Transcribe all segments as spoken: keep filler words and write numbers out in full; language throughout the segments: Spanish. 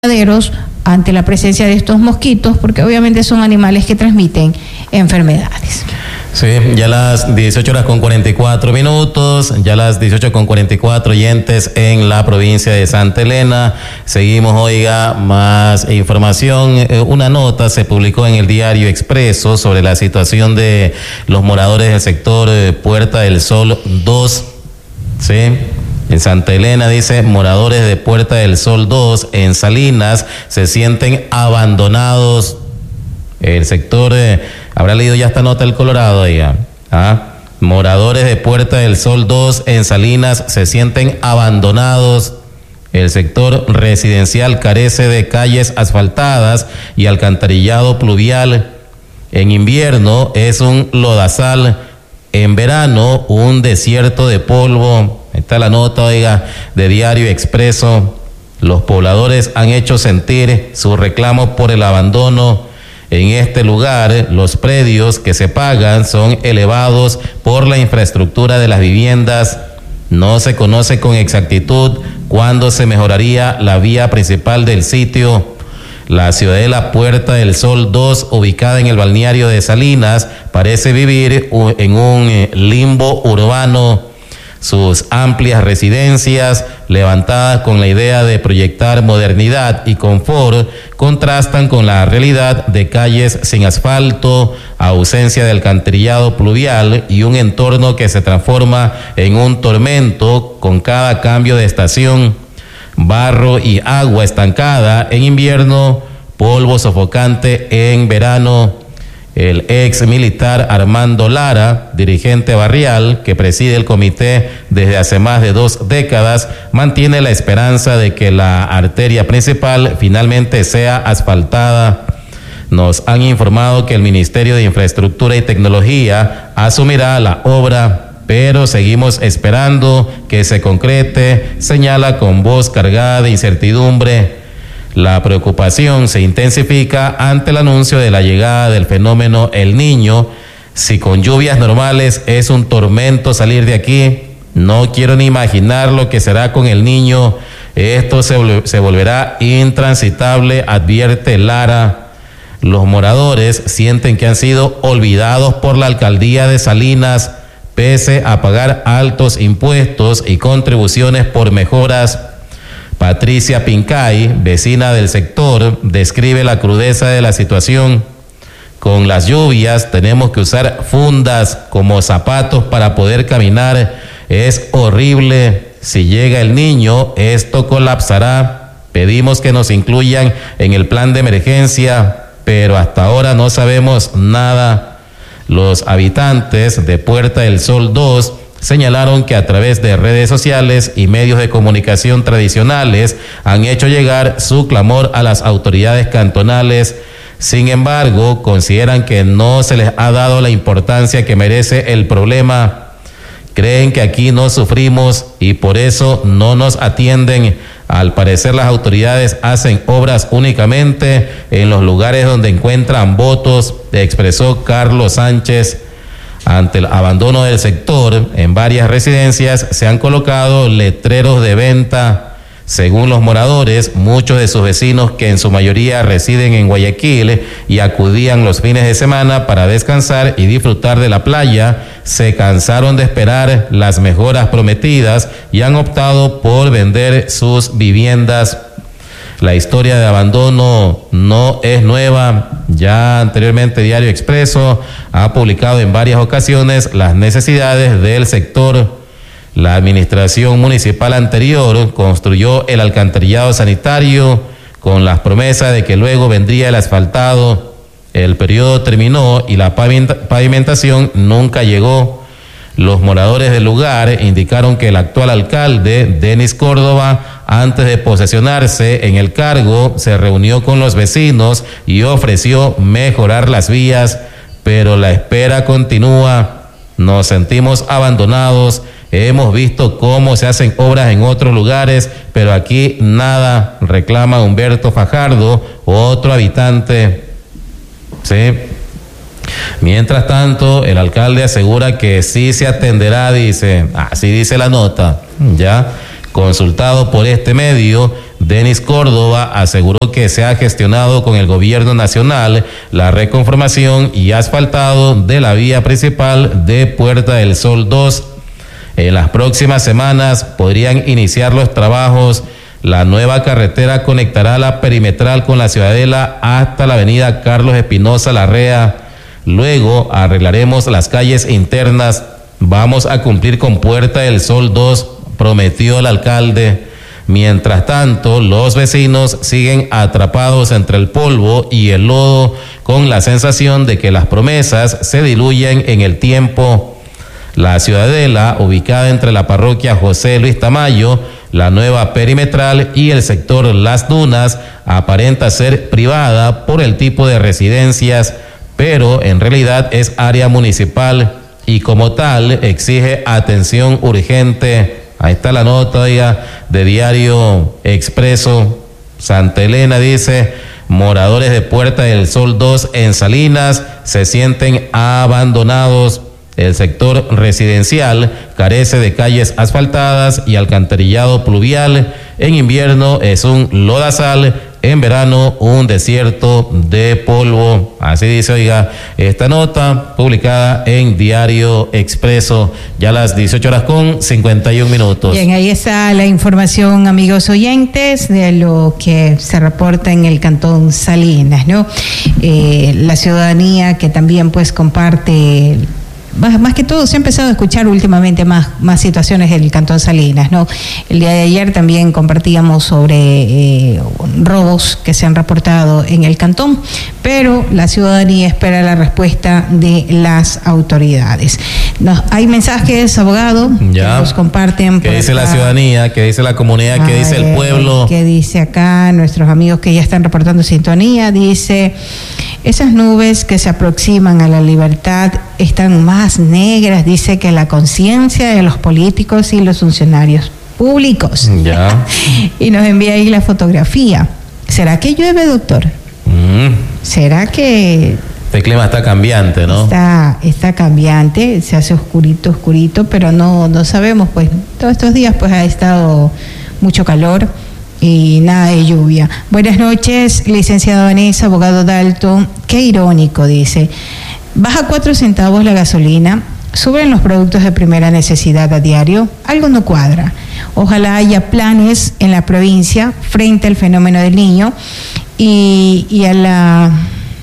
ante la presencia de estos mosquitos, porque obviamente son animales que transmiten enfermedades. Sí, ya las dieciocho horas con cuarenta y cuatro minutos, ya las dieciocho con cuarenta y cuatro oyentes en la provincia de Santa Elena. Seguimos, oiga, más información. Eh, una nota se publicó en el diario Expreso sobre la situación de los moradores del sector eh, Puerta del Sol dos, ¿sí? En Santa Elena dice, moradores de Puerta del Sol dos en Salinas se sienten abandonados. El sector, eh, habrá leído ya esta nota el Colorado, ya. ¿Ah? Moradores de Puerta del Sol dos en Salinas se sienten abandonados. El sector residencial carece de calles asfaltadas y alcantarillado pluvial. En invierno es un lodazal, en verano un desierto de polvo. Ahí está la nota, oiga, de Diario Expreso. Los pobladores han hecho sentir su reclamo por el abandono. En este lugar, los predios que se pagan son elevados por la infraestructura de las viviendas. No se conoce con exactitud cuándo se mejoraría la vía principal del sitio. La ciudadela Puerta del Sol dos, ubicada en el balneario de Salinas, parece vivir en un limbo urbano. Sus amplias residencias, levantadas con la idea de proyectar modernidad y confort, contrastan con la realidad de calles sin asfalto, ausencia de alcantarillado pluvial y un entorno que se transforma en un tormento con cada cambio de estación. Barro y agua estancada en invierno, polvo sofocante en verano. El ex militar Armando Lara, dirigente barrial que preside el comité desde hace más de dos décadas, mantiene la esperanza de que la arteria principal finalmente sea asfaltada. Nos han informado que el Ministerio de Infraestructura y Tecnología asumirá la obra, pero seguimos esperando que se concrete, señala con voz cargada de incertidumbre. La preocupación se intensifica ante el anuncio de la llegada del fenómeno El Niño. Si con lluvias normales es un tormento salir de aquí, no quiero ni imaginar lo que será con El Niño. Esto se, se volverá intransitable, advierte Lara. Los moradores sienten que han sido olvidados por la alcaldía de Salinas, pese a pagar altos impuestos y contribuciones por mejoras. Patricia Pincay, vecina del sector, describe la crudeza de la situación. Con las lluvias tenemos que usar fundas como zapatos para poder caminar. Es horrible. Si llega El Niño, esto colapsará. Pedimos que nos incluyan en el plan de emergencia, pero hasta ahora no sabemos nada. Los habitantes de Puerta del Sol dos señalaron que a través de redes sociales y medios de comunicación tradicionales han hecho llegar su clamor a las autoridades cantonales. Sin embargo, consideran que no se les ha dado la importancia que merece el problema. Creen que aquí no sufrimos y por eso no nos atienden. Al parecer, las autoridades hacen obras únicamente en los lugares donde encuentran votos, expresó Carlos Sánchez. Ante el abandono del sector, en varias residencias se han colocado letreros de venta. Según los moradores, muchos de sus vecinos, que en su mayoría residen en Guayaquil y acudían los fines de semana para descansar y disfrutar de la playa, se cansaron de esperar las mejoras prometidas y han optado por vender sus viviendas. La historia de abandono no es nueva. Ya anteriormente Diario Expreso ha publicado en varias ocasiones las necesidades del sector. La administración municipal anterior construyó el alcantarillado sanitario con las promesas de que luego vendría el asfaltado. El periodo terminó y la pavimentación nunca llegó. Los moradores del lugar indicaron que el actual alcalde, Denis Córdoba, antes de posesionarse en el cargo, se reunió con los vecinos y ofreció mejorar las vías, pero la espera continúa. Nos sentimos abandonados. Hemos visto cómo se hacen obras en otros lugares, pero aquí nada, reclama Humberto Fajardo, otro habitante. Sí. Mientras tanto, el alcalde asegura que sí se atenderá, dice, así dice la nota, ya. Consultado por este medio, Denis Córdoba, aseguró que se ha gestionado con el gobierno nacional la reconformación y asfaltado de la vía principal de Puerta del Sol dos. En las próximas semanas podrían iniciar los trabajos. La nueva carretera conectará la perimetral con la Ciudadela hasta la avenida Carlos Espinosa Larrea. Luego arreglaremos las calles internas. Vamos a cumplir con Puerta del Sol dos, prometió el alcalde. Mientras tanto, los vecinos siguen atrapados entre el polvo y el lodo con la sensación de que las promesas se diluyen en el tiempo. La Ciudadela, ubicada entre la parroquia José Luis Tamayo, la nueva perimetral y el sector Las Dunas, aparenta ser privada por el tipo de residencias, pero en realidad es área municipal y como tal exige atención urgente. Ahí está la nota, oiga, de Diario Expreso. Santa Elena dice: moradores de Puerta del Sol dos en Salinas se sienten abandonados. El sector residencial carece de calles asfaltadas y alcantarillado pluvial. En invierno es un lodazal, en verano un desierto de polvo. Así dice, oiga, esta nota publicada en Diario Expreso, ya a las dieciocho horas con cincuenta y un minutos. Bien, ahí está la información, amigos oyentes, de lo que se reporta en el Cantón Salinas, ¿no? Eh, la ciudadanía que también pues comparte... Más, más que todo se ha empezado a escuchar últimamente más, más situaciones del Cantón Salinas, ¿no? El día de ayer también compartíamos sobre eh, robos que se han reportado en el cantón, pero la ciudadanía espera la respuesta de las autoridades. Nos, hay mensajes, abogado, ya, que nos comparten. ¿Qué dice acá la ciudadanía? ¿Qué dice la comunidad? ¿Qué dice el pueblo? ¿Qué dice acá nuestros amigos que ya están reportando sintonía? Dice: esas nubes que se aproximan a la libertad están más negras, dice, que la conciencia de los políticos y los funcionarios públicos. Ya. Y nos envía ahí la fotografía. ¿Será que llueve, doctor? Mm. ¿Será que...? Este clima está cambiante, ¿no? Está, está cambiante, se hace oscurito, oscurito, pero no, no sabemos, pues, todos estos días pues ha estado mucho calor y nada de lluvia. Buenas noches, licenciada Vanessa, abogado Dalton. Qué irónico, dice. Baja cuatro centavos la gasolina, suben los productos de primera necesidad a diario, algo no cuadra. Ojalá haya planes en la provincia frente al fenómeno del Niño y, y a la...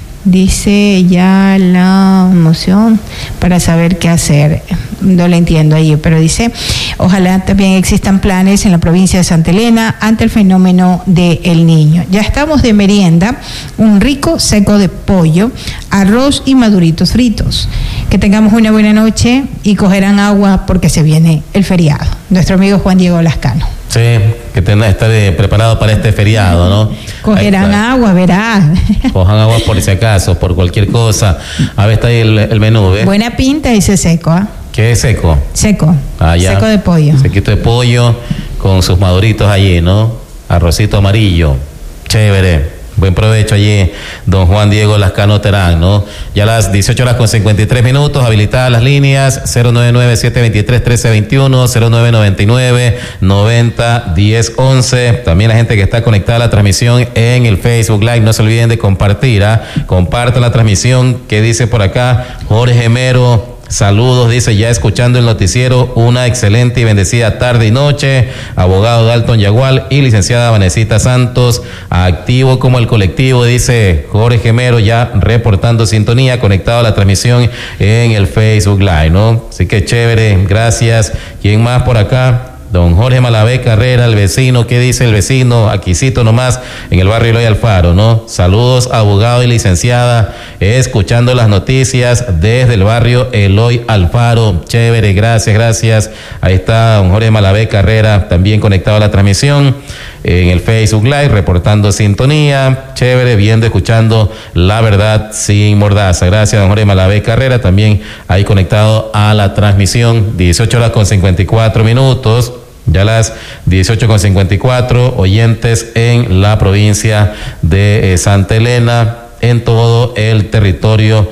Dice ya la moción para saber qué hacer. No la entiendo ahí, pero dice: ojalá también existan planes en la provincia de Santa Elena ante el fenómeno del Niño. Ya estamos de merienda, un rico seco de pollo, arroz y maduritos fritos. Que tengamos una buena noche y cogerán agua porque se viene el feriado. Nuestro amigo Juan Diego Lascano. Sí, que tenga que estar eh, preparado para este feriado, ¿no? Cogerán agua, verás. Cojan agua por si acaso, por cualquier cosa. A ver, está ahí el, el menú, ¿ves? Buena pinta, dice seco, ¿ah? ¿eh? ¿Qué es seco? Seco. Ah, ya. Seco de pollo. Sequito de pollo con sus maduritos allí, ¿no? Arrocito amarillo. Chévere. Buen provecho allí, don Juan Diego Lascano Terán, ¿no? Ya a las dieciocho horas con cincuenta y tres minutos, habilitadas las líneas cero nueve nueve, siete dos tres, uno tres dos uno, cero nueve nueve nueve, noventa, diez, once. También la gente que está conectada a la transmisión en el Facebook Live, no se olviden de compartir, ¿ah? Compartan la transmisión. ¿Qué dice por acá Jorge Mero? Saludos, dice, ya escuchando el noticiero, una excelente y bendecida tarde y noche. Abogado Dalton Yagual y licenciada Vanesita Santos, activo como el colectivo, dice Jorge Gemero, ya reportando sintonía, conectado a la transmisión en el Facebook Live, ¿no? Así que chévere, gracias. ¿Quién más por acá? Don Jorge Malavé Carrera, el vecino. ¿Qué dice el vecino? Aquícito nomás, en el barrio Eloy Alfaro, ¿no? Saludos, abogado y licenciada, escuchando las noticias desde el barrio Eloy Alfaro. Chévere, gracias, gracias. Ahí está don Jorge Malavé Carrera, también conectado a la transmisión en el Facebook Live, reportando sintonía. Chévere, viendo, escuchando La Verdad Sin Mordaza. Gracias, don Jorge Malavé Carrera, también ahí conectado a la transmisión. dieciocho horas con cincuenta y cuatro minutos. Ya las dieciocho con cincuenta y cuatro, oyentes en la provincia de eh, Santa Elena, en todo el territorio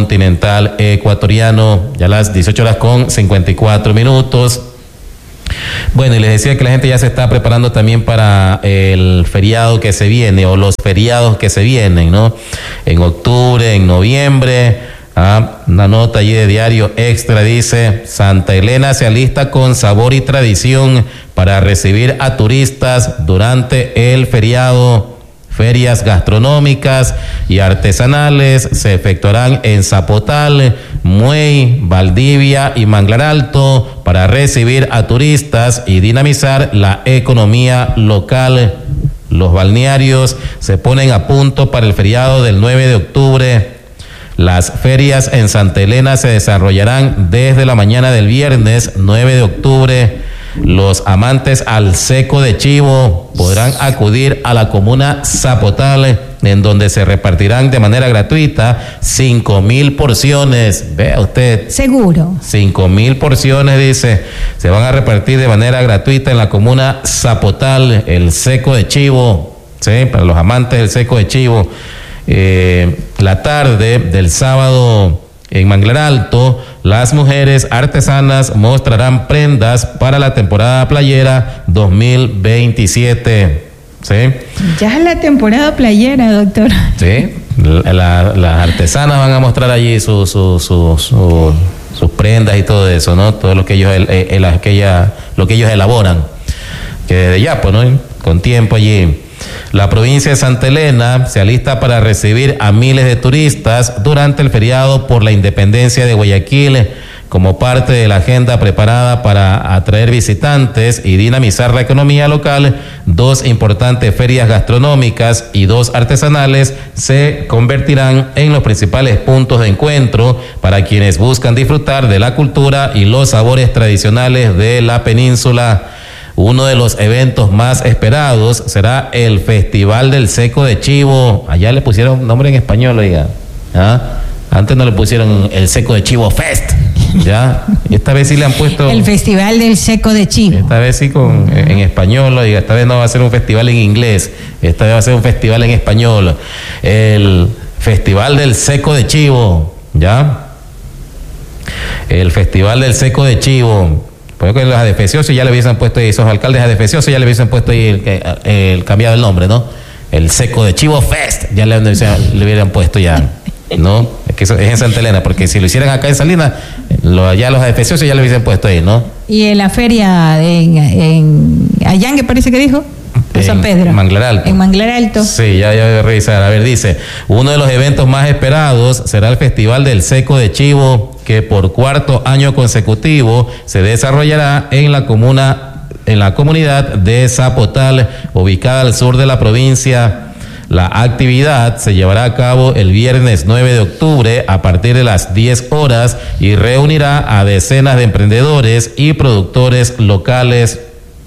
continental ecuatoriano. Ya las dieciocho horas con cincuenta y cuatro minutos. Bueno, y les decía que la gente ya se está preparando también para el feriado que se viene, o los feriados que se vienen, ¿no? En octubre, en noviembre. Ah, una nota allí de Diario Extra dice: Santa Elena se alista con sabor y tradición para recibir a turistas durante el feriado. Ferias gastronómicas y artesanales se efectuarán en Zapotal, Muey, Valdivia y Manglar Alto para recibir a turistas y dinamizar la economía local. Los balnearios se ponen a punto para el feriado del nueve de octubre. Las ferias en Santa Elena se desarrollarán desde la mañana del viernes nueve de octubre. Los amantes al seco de chivo podrán acudir a la comuna Zapotal, en donde se repartirán de manera gratuita cinco mil porciones. Vea usted. Seguro. Cinco mil porciones, dice, se van a repartir de manera gratuita en la comuna Zapotal, el seco de chivo, ¿sí? Para los amantes del seco de chivo. Eh, la tarde del sábado en Manglar Alto, las mujeres artesanas mostrarán prendas para la temporada playera dos mil veintisiete. ¿Sí? Ya es la temporada playera, doctor. Sí, la, la, las artesanas van a mostrar allí su, su, su, su, sus prendas y todo eso, ¿no? Todo lo que ellos, el, el, aquella, lo que ellos elaboran, que desde ya, pues, ¿no? Con tiempo allí. La provincia de Santa Elena se alista para recibir a miles de turistas durante el feriado por la independencia de Guayaquil, como parte de la agenda preparada para atraer visitantes y dinamizar la economía local. Dos importantes ferias gastronómicas y dos artesanales se convertirán en los principales puntos de encuentro para quienes buscan disfrutar de la cultura y los sabores tradicionales de la península. Uno de los eventos más esperados será el Festival del Seco de Chivo. Allá le pusieron nombre en español, oiga. ¿Ah? Antes no le pusieron el Seco de Chivo Fest. ¿Ya? Esta vez sí le han puesto... El Festival del Seco de Chivo. Esta vez sí con, en español, oiga. Esta vez no va a ser un festival en inglés. Esta vez va a ser un festival en español. El Festival del Seco de Chivo. ¿Ya? El Festival del Seco de Chivo. Porque los adefesiosos ya le hubiesen puesto ahí, esos alcaldes adefesiosos ya le hubiesen puesto ahí el, el, el cambiado el nombre, ¿no? El Seco de Chivo Fest, ya le, le hubieran puesto ya, ¿no? Es que eso es en Santa Elena, porque si lo hicieran acá en Salinas, lo, ya los adefesiosos ya le hubiesen puesto ahí, ¿no? Y en la feria en, en Allangue parece que dijo. En San Pedro. Manglar Alto. En Manglar Alto. Sí, ya, ya voy a revisar. A ver, dice, uno de los eventos más esperados será el Festival del Seco de Chivo, que por cuarto año consecutivo se desarrollará en la comuna, en la comunidad de Zapotal, ubicada al sur de la provincia. La actividad se llevará a cabo el viernes nueve de octubre a partir de las diez horas y reunirá a decenas de emprendedores y productores locales.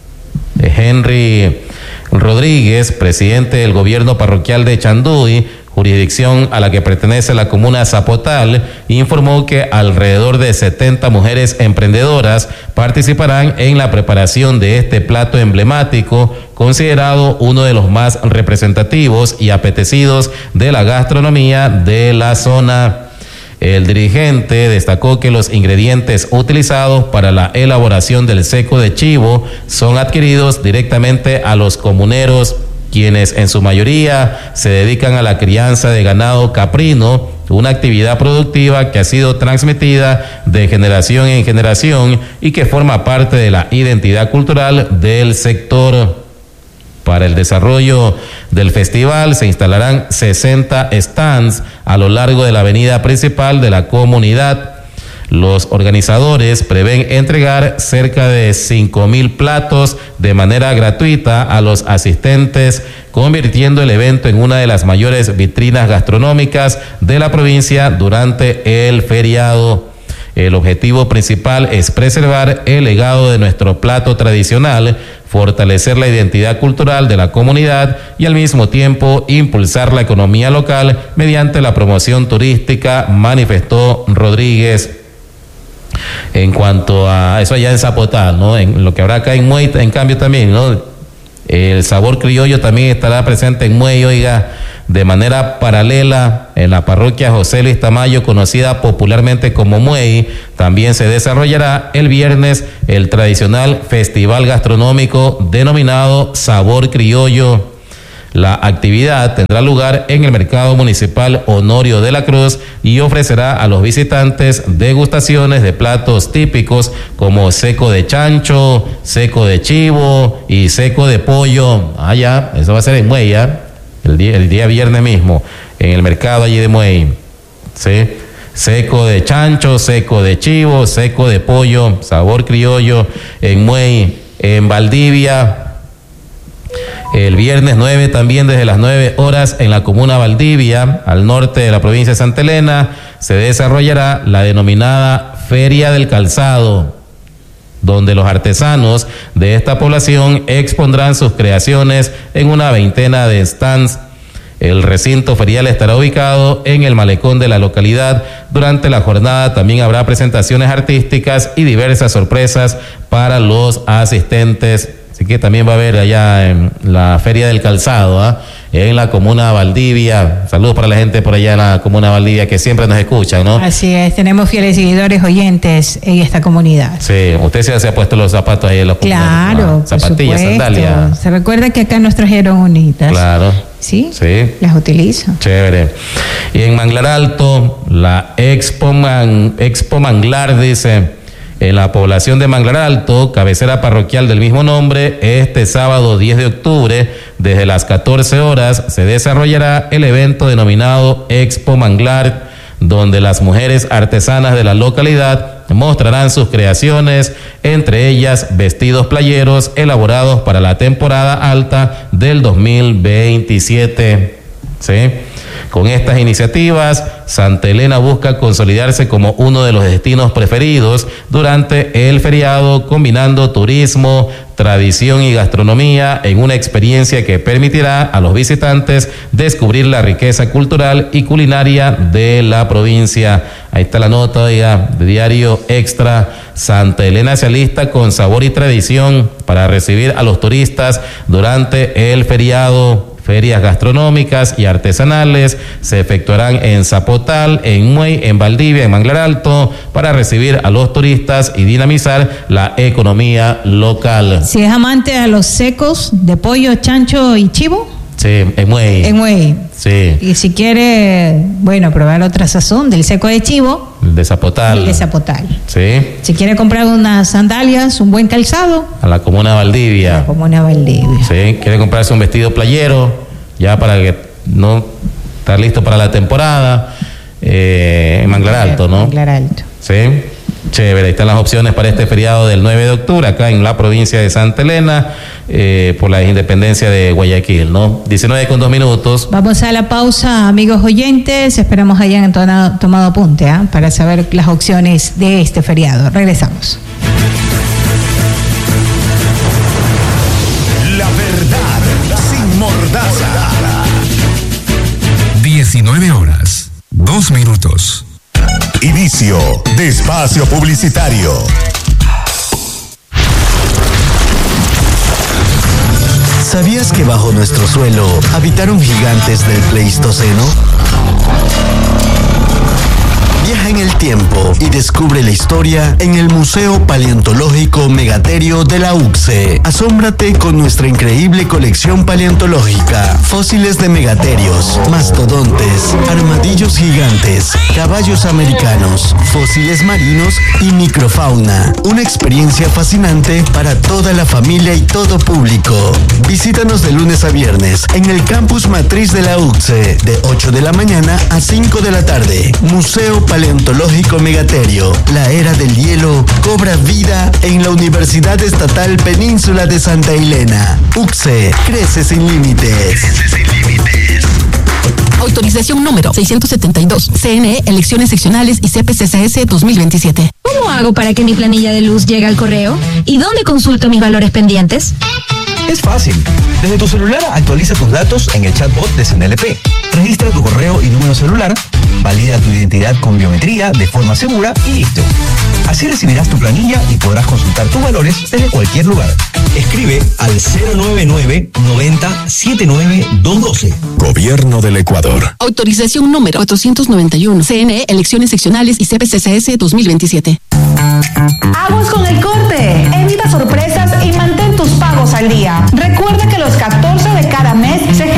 Henry Rodríguez, presidente del gobierno parroquial de Chanduy, jurisdicción a la que pertenece la comuna Zapotal, informó que alrededor de setenta mujeres emprendedoras participarán en la preparación de este plato emblemático, considerado uno de los más representativos y apetecidos de la gastronomía de la zona. El dirigente destacó que los ingredientes utilizados para la elaboración del seco de chivo son adquiridos directamente a los comuneros, quienes en su mayoría se dedican a la crianza de ganado caprino, una actividad productiva que ha sido transmitida de generación en generación y que forma parte de la identidad cultural del sector. Para el desarrollo del festival se instalarán sesenta stands a lo largo de la avenida principal de la comunidad. Los organizadores prevén entregar cerca de cinco mil platos de manera gratuita a los asistentes, convirtiendo el evento en una de las mayores vitrinas gastronómicas de la provincia durante el feriado. El objetivo principal es preservar el legado de nuestro plato tradicional, fortalecer la identidad cultural de la comunidad y al mismo tiempo impulsar la economía local mediante la promoción turística, manifestó Rodríguez. En cuanto a eso allá en Zapotal, ¿no? En lo que habrá acá en Muey, en cambio también, ¿no? El sabor criollo también estará presente en Muey, oiga, De manera paralela, en la parroquia José Luis Tamayo, conocida popularmente como Muey, también se desarrollará el viernes el tradicional festival gastronómico denominado Sabor Criollo. La actividad tendrá lugar en el Mercado Municipal Honorio de la Cruz y ofrecerá a los visitantes degustaciones de platos típicos como seco de chancho, seco de chivo y seco de pollo. Ah, ya, eso va a ser en Muey, ¿ya? El día, el día viernes mismo, en el mercado allí de Muey. ¿Sí? Seco de chancho, seco de chivo, seco de pollo, Sabor Criollo en Muey. En Valdivia, el viernes nueve, también desde las nueve horas, en la comuna Valdivia, al norte de la provincia de Santa Elena, se desarrollará la denominada Feria del Calzado, donde los artesanos de esta población expondrán sus creaciones en una veintena de stands. El recinto ferial estará ubicado en el malecón de la localidad. Durante la jornada también habrá presentaciones artísticas y diversas sorpresas para los asistentes. Así que también va a haber allá en la Feria del Calzado, ¿eh? en la comuna Valdivia. Saludos para la gente por allá en la comuna Valdivia que siempre nos escuchan, ¿no? Así es, tenemos fieles seguidores, oyentes en esta comunidad. Sí, usted se ha puesto los zapatos ahí en los Claro, ah, zapatillas, sandalias. Se recuerda que acá nos trajeron unitas. Claro. ¿Sí? Sí. Las utilizo. Chévere. Y en Manglar Alto, la Expo, Man, Expo Manglar, dice, en la población de Manglar Alto, cabecera parroquial del mismo nombre, este sábado diez de octubre, desde las catorce horas, se desarrollará el evento denominado Expo Manglar, donde las mujeres artesanas de la localidad mostrarán sus creaciones, entre ellas vestidos playeros elaborados para la temporada alta del dos mil veintisiete. ¿Sí? Con estas iniciativas, Santa Elena busca consolidarse como uno de los destinos preferidos durante el feriado, combinando turismo, tradición y gastronomía en una experiencia que permitirá a los visitantes descubrir la riqueza cultural y culinaria de la provincia. Ahí está la nota, oiga, de Diario Extra. Santa Elena se alista con sabor y tradición para recibir a los turistas durante el feriado. Ferias gastronómicas y artesanales se efectuarán en Zapotal, en Muey, en Valdivia, en Manglar Alto, para recibir a los turistas y dinamizar la economía local. Si es amante a los secos de pollo, chancho y chivo. Sí, en Muey. En Muey. Sí. Y si quiere, bueno, probar otra sazón del seco de chivo. El de Zapotal. El de Zapotal. Sí. Si quiere comprar unas sandalias, un buen calzado. A la comuna Valdivia. A la comuna Valdivia. Sí. Quiere comprarse un vestido playero, ya para que no estar listo para la temporada. Eh, en Manglar Alto, ¿no? Manglar Alto. Sí. Chévere, ahí están las opciones para este feriado del nueve de octubre, acá en la provincia de Santa Elena, eh, por la independencia de Guayaquil, ¿no? diecinueve con dos minutos. Vamos a la pausa, amigos oyentes. Esperamos hayan tomado, tomado apunte, ¿eh? para saber las opciones de este feriado. Regresamos. La verdad, sin mordaza. diecinueve horas, dos minutos. Inicio de espacio publicitario. ¿Sabías que bajo nuestro suelo habitaron gigantes del Pleistoceno? Viaja en el tiempo y descubre la historia en el Museo Paleontológico Megaterio de la U C S E. Asómbrate con nuestra increíble colección paleontológica. Fósiles de megaterios, mastodontes, armadillos gigantes, caballos americanos, fósiles marinos y microfauna. Una experiencia fascinante para toda la familia y todo público. Visítanos de lunes a viernes en el campus matriz de la U C S E de ocho de la mañana a cinco de la tarde. Museo Paleontológico Megaterio. La era del hielo cobra vida en la Universidad Estatal Península de Santa Elena. U C S E, crece sin límites. Crece sin límites. Autorización número seiscientos setenta y dos. C N E, elecciones seccionales y C P C C S dos mil veintisiete. ¿Cómo hago para que mi planilla de luz llegue al correo? ¿Y dónde consulto mis valores pendientes? Es fácil. Desde tu celular actualiza tus datos en el chatbot de C N L P. Registra tu correo y número celular, valida tu identidad con biometría de forma segura y listo. Así recibirás tu planilla y podrás consultar tus valores desde cualquier lugar. Escribe al cero nueve nueve noventa setenta y nueve doscientos doce. Gobierno del Ecuador. Autorización número cuatrocientos noventa y uno. C N E, elecciones seccionales y C P C C S dos mil veintisiete. Aguas con el corte. Evita sorpresas y mantén tus pagos al día. Recuerda que los catorce de cada mes se